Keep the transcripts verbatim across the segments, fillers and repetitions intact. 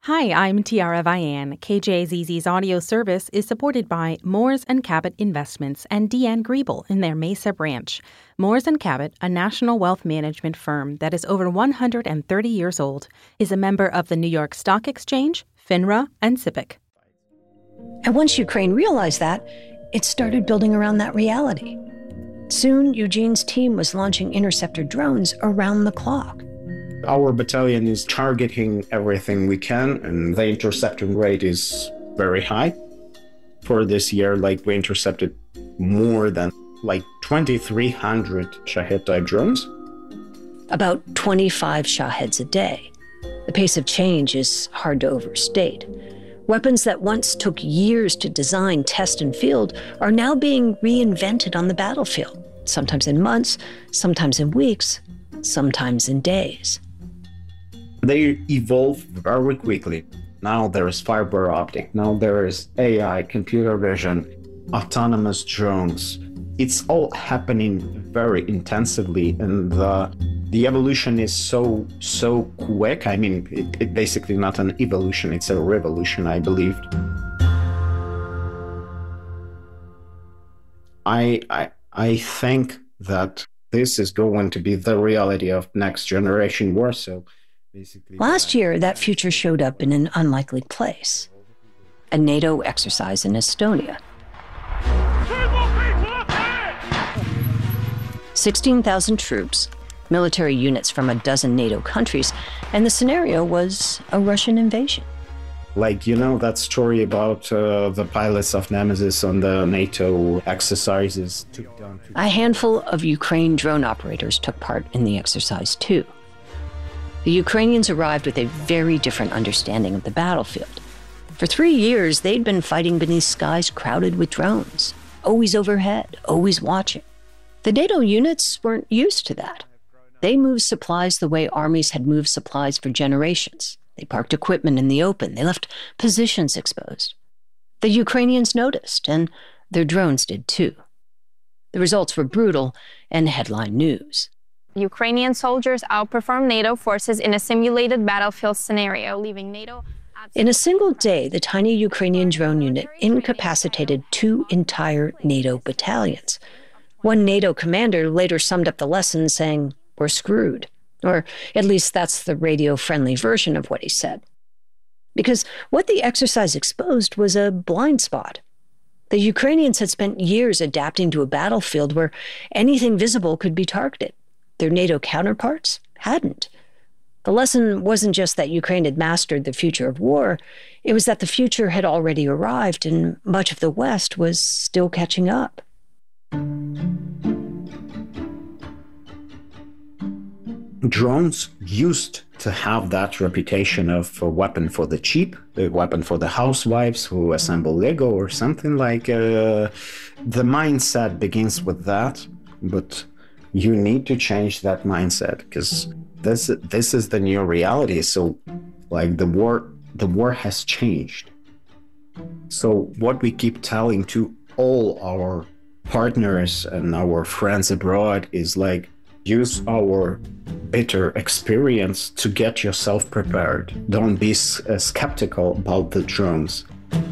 Hi, I'm Tiara Vian. K J Z Z's audio service is supported by Moores and Cabot Investments and Deanne Griebel in their Mesa branch. Moores and Cabot, a national wealth management firm that is over one hundred thirty years old, is a member of the New York Stock Exchange, FINRA, and SIPC. And once Ukraine realized that, it started building around that reality. Soon, Eugene's team was launching interceptor drones around the clock. Our battalion is targeting everything we can, and the interception rate is very high. For this year, like, we intercepted more than like twenty-three hundred Shahed-type drones. About twenty-five Shaheds a day. The pace of change is hard to overstate. Weapons that once took years to design, test, and field are now being reinvented on the battlefield, sometimes in months, sometimes in weeks, sometimes in days. They evolve very quickly. Now there is fiber optic. Now there is A I, computer vision, autonomous drones. It's all happening very intensively, and the, the evolution is so, so quick. I mean, it, it basically not an evolution, it's a revolution, I believe. I, I, I think that this is going to be the reality of next generation war, so basically, last year, that future showed up in an unlikely place. A NATO exercise in Estonia. sixteen thousand troops, military units from a dozen NATO countries, and the scenario was a Russian invasion. Like, you know, that story about uh, the pilots of Nemesis on the NATO exercises? Took down two- A handful of Ukraine drone operators took part in the exercise, too. The Ukrainians arrived with a very different understanding of the battlefield. For three years, they'd been fighting beneath skies crowded with drones, always overhead, always watching. The NATO units weren't used to that. They moved supplies the way armies had moved supplies for generations. They parked equipment in the open. They left positions exposed. The Ukrainians noticed, and their drones did too. The results were brutal and headline news. Ukrainian soldiers outperformed NATO forces in a simulated battlefield scenario, leaving NATO... In a single day, the tiny Ukrainian drone unit incapacitated two entire NATO battalions. One NATO commander later summed up the lesson saying, "We're screwed." Or at least that's the radio-friendly version of what he said. Because what the exercise exposed was a blind spot. The Ukrainians had spent years adapting to a battlefield where anything visible could be targeted. Their NATO counterparts hadn't. The lesson wasn't just that Ukraine had mastered the future of war, it was that the future had already arrived and much of the West was still catching up. Drones used to have that reputation of a weapon for the cheap, a weapon for the housewives who assemble Lego or something like. Uh, the mindset begins with that, but you need to change that mindset because this this is the new reality. So, like the war, the war has changed. So what we keep telling to all our partners and our friends abroad is like, use our bitter experience to get yourself prepared. Don't be s- uh, skeptical about the drones.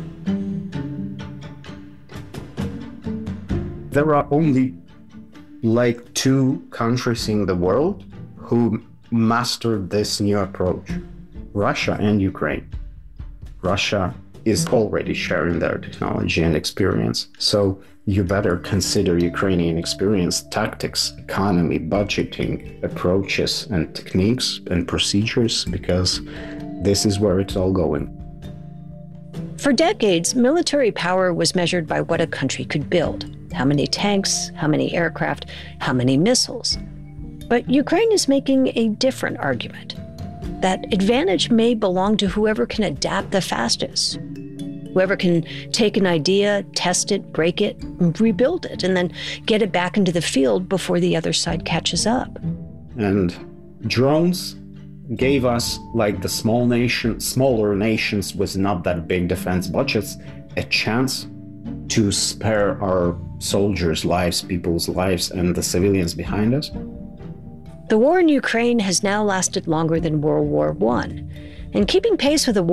There are only like two countries in the world who mastered this new approach, Russia and Ukraine. Russia is already sharing their technology and experience. So you better consider Ukrainian experience, tactics, economy, budgeting, approaches and techniques and procedures, because this is where it's all going. For decades, military power was measured by what a country could build. How many tanks, how many aircraft, how many missiles. But Ukraine is making a different argument. That advantage may belong to whoever can adapt the fastest. Whoever can take an idea, test it, break it, and rebuild it, and then get it back into the field before the other side catches up. And drones gave us, like the small nation, smaller nations with not that big defense budgets, a chance to spare our soldiers' lives, people's lives, and the civilians behind us. The war in Ukraine has now lasted longer than World War One, and keeping pace with the war